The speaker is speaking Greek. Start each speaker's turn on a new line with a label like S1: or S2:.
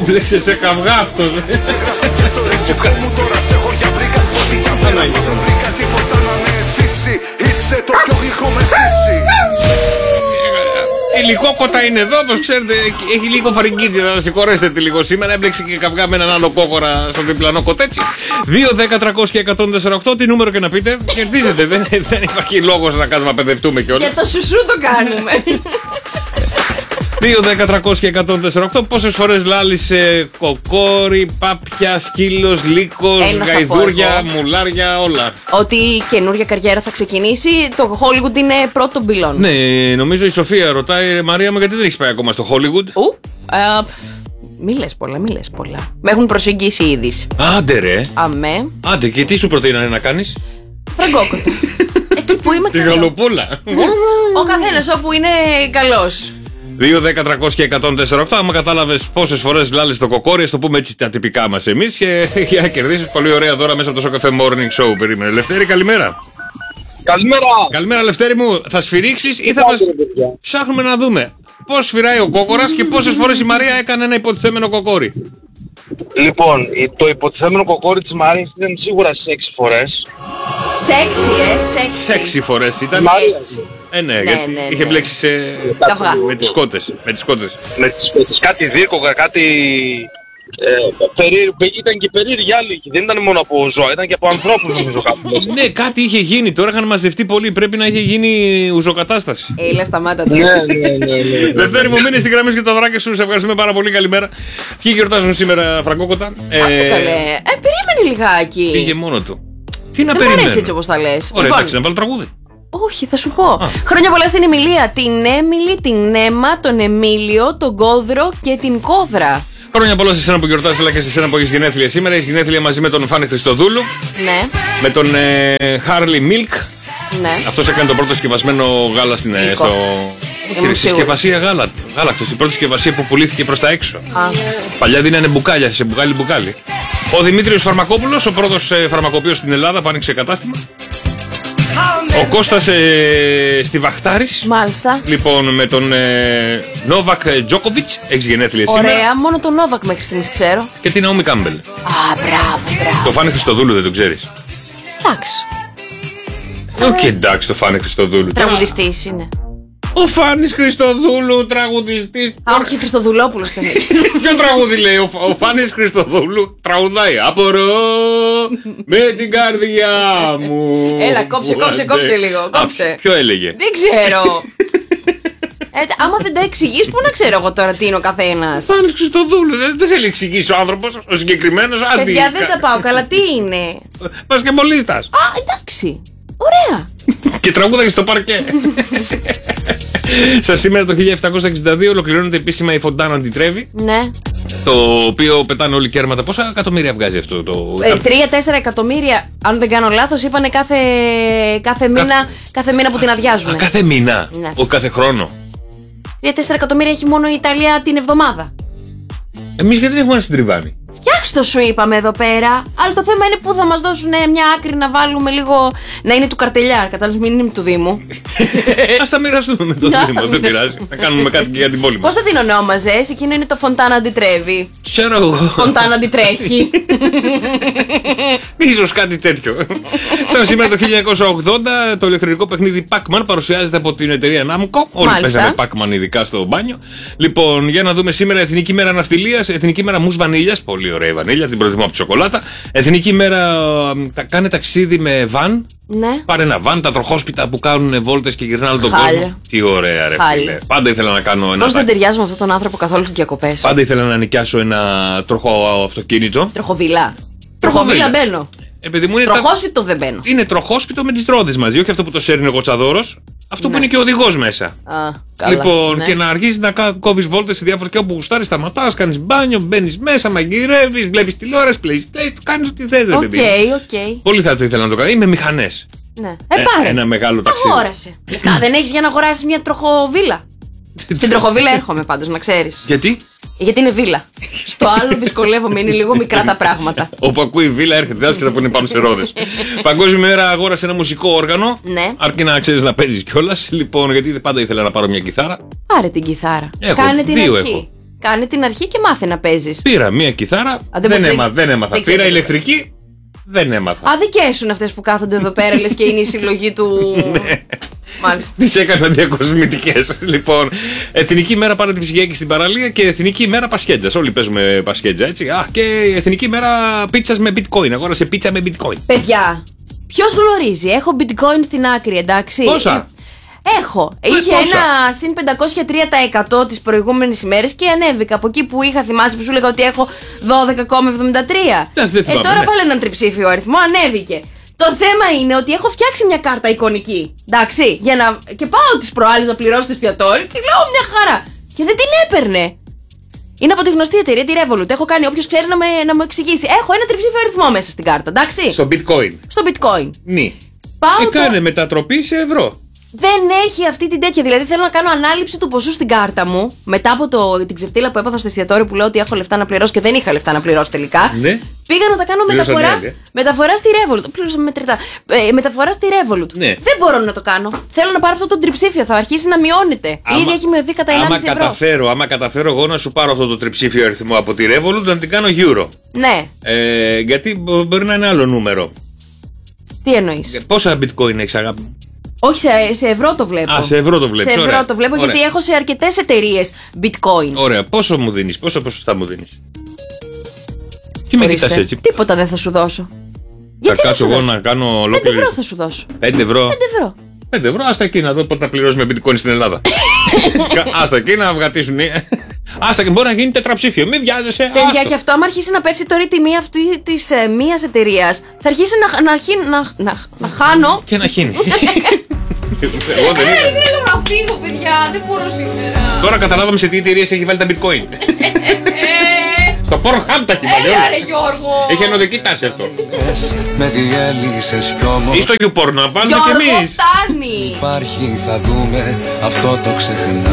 S1: Έμπλεξε σε καυγά αυτός. Η λικόκοτα είναι εδώ, όπως ξέρετε, έχει λίγο φαρικίτη, θα συγχωρέσετε λίγο σήμερα. Έμπλεξε και καυγά με έναν άλλο κόκορα στο διπλανό κοτέτσι. 2-10-300-1048, τι νούμερο και να πείτε, κερδίζετε. Δεν υπάρχει λόγος να κάνουμε να παιδευτούμε κιόλας.
S2: Για το σουσού το κάνουμε.
S1: 2-10-300-1048, πόσες φορές λάλησε κοκόρι, πάπια, σκύλος, λύκος, γαϊδούρια, μουλάρια, όλα.
S2: Ότι η καινούργια καριέρα θα ξεκινήσει, το Hollywood είναι πρώτο πυλόν.
S1: Ναι, νομίζω η Σοφία ρωτάει, Μαρία μου, γιατί δεν έχεις πάει ακόμα στο Hollywood.
S2: Μη λες πολλά. Με έχουν προσεγγίσει ήδη.
S1: Άντε ρε.
S2: Αμέ.
S1: Άντε, και τι σου προτείνανε να κάνεις?
S2: Φραγκόκοτα. Εκεί που είμαι
S1: Τη
S2: καλός.
S1: γαλοπούλα.
S2: Ο καθένας όπου είναι καλός.
S1: 2-10-300-1048. Άμα κατάλαβες πόσες φορές λάλες το κοκόρι, ας το πούμε έτσι τα τυπικά μας εμείς. Και για να κερδίσεις πολύ ωραία δώρα μέσα από το Σοκαφέ Morning Show. Περίμενε. Λευτέρη, καλημέρα.
S3: Καλημέρα.
S1: Καλημέρα, Λευτέρη μου. Θα σφυρίξεις ή θα μας. Ψάχνουμε να δούμε πώς σφυράει ο κόκορας και πόσες φορές η Μαρία έκανε ένα υποτιθέμενο κοκόρι.
S3: Λοιπόν, το υποτιθέμενο κοκόρι της Μαρίας ήταν σίγουρα 6 φορές.
S2: Σεξι.
S1: 6 φορές ήταν.
S2: Έτσι.
S1: Ναι, γιατί είχε μπλέξει σε.
S2: Καυγά.
S1: Με τις κότες.
S3: Κάτι δίρκογα, κάτι. Ήταν και περίεργοι άλλοι. Δεν ήταν μόνο από ζώα, ήταν και από ανθρώπους νομίζω κάπου.
S1: Ναι, κάτι είχε γίνει. Τώρα είχαν μαζευτεί πολύ. Πρέπει να είχε γίνει ουζοκατάσταση.
S2: Έλα, σταμάτα το.
S3: Ναι.
S1: Δευτέρη μου, μείνε στην γραμμή και το δράκι σου. Σε ευχαριστούμε πάρα πολύ. Καλημέρα. Ποιοι γιορτάζουν σήμερα, Φραγκόκοτα?
S2: Κάτσε καλέ. Περίμενε λιγάκι.
S1: Πήγε μόνο του. Τι να
S2: Δεν
S1: περιμένει.
S2: μου αρέσει έτσι όπως τα λες.
S1: Ωραία, εντάξει, να βάλω τραγούδι.
S2: Όχι, θα σου πω. Χρόνια πολλά στην Εμιλία, την Έμιλη, την Έμα, τον Εμίλιο, τον Κόδρο και την Κόδρα.
S1: Χρόνια πολλά σε εσένα που γιορτάζεις, αλλά και σε εσένα που έχεις γενέθλια σήμερα. Έχεις γενέθλια μαζί με τον Φάνη Χριστοδούλου.
S2: Ναι.
S1: Με τον Χάρλι Μίλκ.
S2: Ναι.
S1: Αυτός έκανε το πρώτο συσκευασμένο γάλα στην συσκευασία γάλακτος. Η πρώτη συσκευασία που πουλήθηκε προς τα έξω. Παλιά δίνανε μπουκάλια, σε μπουκάλι. Ο Δημήτριος Φαρμακόπουλος, ο πρώτος φαρμακοποιός στην Ελλάδα που άνοιξε κατάστημα. Ο Κώστας στη Βαχτάρης.
S2: Μάλιστα.
S1: Λοιπόν, με τον Νόβακ Τζόκοβιτς. Έχεις γενέθλια σήμερα.
S2: Ωραία, μόνο τον Νόβακ μέχρι στιγμής ξέρω.
S1: Και την Ναόμι Κάμπελ.
S2: Μπράβο.
S1: Το Φάνη Χριστοδούλου δεν το ξέρεις?
S2: Εντάξει.
S1: Όχι, εντάξει, το Φάνη Χριστοδούλου.
S2: Τραγουδιστής είναι.
S1: Ο Φάνης Χριστοδούλου, τραγουδιστής.
S2: Όχι, Χριστοδουλόπουλος δεν είναι.
S1: Ποιο τραγούδι λέει? Ο Φάνης Χριστοδούλου τραγουδάει. Απορώ με την καρδιά μου.
S2: Έλα, κόψε λίγο. Κόψε.
S1: Ποιο έλεγε?
S2: Δεν ξέρω. Άμα δεν τα εξηγείς, πού να ξέρω εγώ τώρα τι είναι ο καθένας.
S1: Φάνης Χριστοδούλου, δεν θέλει να εξηγήσει ο άνθρωπος, ο συγκεκριμένος.
S2: Παιδιά, δεν τα πάω καλά, τι είναι?
S1: Μπασκετμπολίστας.
S2: Εντάξει. Ωραία.
S1: Και τραγούδαγε στο παρκέ. Σας σήμερα το 1762 ολοκληρώνεται επίσημα η Φοντάνα τη Τρέβη.
S2: Ναι.
S1: Το οποίο πετάνε όλοι κέρματα. Πόσα εκατομμύρια βγάζει αυτό το.
S2: 3-4 εκατομμύρια, αν δεν κάνω λάθος, είπανε κάθε μήνα που την αδειάζουν.
S1: Κάθε μήνα.
S2: Ναι.
S1: Όχι κάθε χρόνο.
S2: 3-4 εκατομμύρια έχει μόνο η Ιταλία την εβδομάδα.
S1: Εμείς γιατί δεν έχουμε ένα συντριβάνι?
S2: Φτιάξτε σου είπαμε εδώ πέρα. Αλλά το θέμα είναι που θα μας δώσουν μια άκρη να βάλουμε λίγο. Να είναι του καρτελιά. Κατάλαβες, μην είναι του Δήμου.
S1: Ας τα μοιραστούμε με το Δήμο, δεν πειράζει. Θα κάνουμε κάτι και για την πόλη μας.
S2: Πώς θα την ονόμαζες? Εκείνο είναι το Φοντάνα Αντιτρέβει.
S1: Ξέρω εγώ.
S2: Φοντάνα Αντιτρέχει.
S1: Ίσως κάτι τέτοιο. Σαν σήμερα το 1980 το ηλεκτρονικό παιχνίδι Pac-Man παρουσιάζεται από την εταιρεία Namco. Όλοι παίζανε Pac-Man ειδικά στο μπάνιο. Λοιπόν, για να δούμε σήμερα Εθνική Μέρα Ναυτιλίας, Εθνική Μέρα Μους Βανίλιας. Πολύ ωραία η βανίλια, την προτιμώ από τη σοκολάτα. Εθνική Μέρα κάνε ταξίδι με βαν.
S2: Ναι.
S1: Πάρε ένα βαν, τα τροχόσπιτα που κάνουν βόλτες και γυρνάνε τον κόσμο. Τι ωραία, ρε φίλε. Πάντα ήθελα να κάνω ένα.
S2: Πώς δεν ταιριάζει με αυτόν τον άνθρωπο καθόλου στις διακοπές?
S1: Πάντα ήθελα να νοικιάσω ένα τροχό αυτοκίνητο.
S2: Τροχοβιλά. Τροχοβίλα μπαίνω. Τροχόσπιτο δεν μπαίνω.
S1: Είναι τροχόσπιτο με τις ρόδες μαζί, όχι αυτό που το σέρνει ο κοτσαδόρος. Αυτό που είναι και ο οδηγός μέσα.
S2: Καλά,
S1: λοιπόν,
S2: ναι.
S1: Και να αρχίσεις να κόβεις βόλτες σε διάφορες και όπου γουστάρεις, σταματάς, κάνεις μπάνιο, μπαίνεις μέσα, μαγειρεύεις, βλέπεις τηλεόραση, PlayStation, κάνεις ό,τι θες, ρε παιδί.
S2: Οκ.
S1: Πολύ θα το ήθελα να το κάνω. Είμαι μηχανές.
S2: Ναι. Πάρε.
S1: Ένα μεγάλο ταξίδι.
S2: Αγόρασε. Λεφτά δεν έχεις για να αγοράσεις μια τροχοβίλα? Στην τροχοβίλα έρχομαι πάντως, να ξέρεις.
S1: Γιατί?
S2: Γιατί είναι βίλα. Στο άλλο δυσκολεύομαι, είναι λίγο μικρά τα πράγματα.
S1: Όπου ακούει βίλα έρχεται, άσχετα που είναι πάνω σε ρόδες. Παγκόσμια μέρα αγόρασε ένα μουσικό όργανο.
S2: Ναι.
S1: Αρκεί να ξέρεις να παίζεις κιόλας. Λοιπόν, γιατί πάντα ήθελα να πάρω μια κιθάρα.
S2: Πάρε την κιθάρα.
S1: Έχω,
S2: Κάνε την
S1: δύο
S2: αρχή.
S1: έχω.
S2: Κάνε την αρχή και μάθε να παίζεις.
S1: Πήρα μία κιθάρα, δεν έμαθα. Πήρα ηλεκτρική, δεν έμαθα.
S2: Αδικές είναι αυτές που κάθονται εδώ πέρα, λες και είναι η συλλογή του. Μάλιστα.
S1: Τις έκανα διακοσμητικές. Λοιπόν, Εθνική μέρα Παρατηψυγιακή στην παραλία και Εθνική μέρα Πασχέτζας. Όλοι παίζουμε Πασχέτζα, έτσι. Και Εθνική μέρα πίτσας με bitcoin. Αγόρασε πίτσα με bitcoin.
S2: Παιδιά, ποιος γνωρίζει, έχω bitcoin στην άκρη, εντάξει.
S1: Πόσα?
S2: Έχω. Είχε ένα συν 503% τις προηγούμενες ημέρες και ανέβηκα από εκεί που είχα, θυμάσαι που σου έλεγα ότι έχω 12,73. Τώρα βάλε έναν τριψήφιο αριθμό, ανέβηκε. Το θέμα είναι ότι έχω φτιάξει μια κάρτα εικονική. Εντάξει, και πάω τις προάλλες να πληρώσω το εστιατόριο και λέω μια χαρά. Και δεν την έπαιρνε. Είναι από τη γνωστή εταιρεία, τη Revolut. Έχω κάνει, όποιος ξέρει να μου εξηγήσει. Έχω ένα τριψήφιο αριθμό μέσα στην κάρτα, εντάξει.
S1: Στο bitcoin.
S2: Στο bitcoin.
S1: Ναι. Κάνε μετατροπή σε ευρώ.
S2: Δεν έχει αυτή την τέτοια. Δηλαδή θέλω να κάνω ανάληψη του ποσού στην κάρτα μου. Μετά από την ξεφτύλα που έπαθα στο εστιατόριο που λέω ότι έχω λεφτά να πληρώσω και δεν είχα λεφτά να πληρώσω τελικά. Ναι. Πήγα να τα κάνω μεταφορά στη Revolut. Πλήρωσα μετρητά. Μεταφορά στη Revolut. Ναι. Δεν μπορώ να το κάνω. Θέλω να πάρω αυτό το τριψήφιο. Θα αρχίσει να μειώνεται. Ήδη έχει μειωθεί κατά 1,5 ευρώ.
S1: Άμα καταφέρω εγώ να σου πάρω αυτό το τριψήφιο αριθμό από τη Revolut, να την κάνω euro.
S2: Ναι.
S1: Γιατί μπορεί να είναι άλλο νούμερο.
S2: Τι εννοείς?
S1: Πόσα bitcoin έχεις, αγάπη μου?
S2: Όχι, σε ευρώ το βλέπω.
S1: Σε ευρώ το βλέπεις.
S2: Σε ευρώ το βλέπω, γιατί έχω σε αρκετές εταιρείες bitcoin.
S1: Ωραία, πόσο μου δίνεις, πόσο ποσοστά μου δίνεις? Τι με κοιτάς έτσι?
S2: Τίποτα δεν θα σου δώσω.
S1: Θα κάτσω εγώ να κάνω ολόκληρη.
S2: 5 ευρώ θα σου δώσω.
S1: 5 ευρώ.
S2: 5
S1: ευρώ, άστα εκεί να δω πότε θα πληρώσουμε bitcoin στην Ελλάδα. Άστα εκεί να βγατήσουν. Άστα και μπορεί να γίνει τετραψήφιο. Μην βιάζεσαι.
S2: Παιδιά, και αυτό, άμα αρχίσει να πέφτει τώρα η τιμή αυτή τη μία εταιρεία, θα αρχίσει να χάνω.
S1: Και να χύνει.
S2: Εγώ δεν θέλω να φύγω, παιδιά. Δεν μπορώ σήμερα.
S1: Τώρα καταλάβαμε σε τι εταιρείες έχει βάλει τα bitcoin. Στο Pornhub τα έχει βάλει.
S2: Ρε Γιώργο.
S1: Έχει ενωδική τάση αυτό.
S4: Με διέλυσες κι όμως.
S1: Ή στο YouPorn να βάλουμε κι εμείς.
S2: Φτάνει.
S4: Υπάρχει, θα δούμε, αυτό το ξεχνά.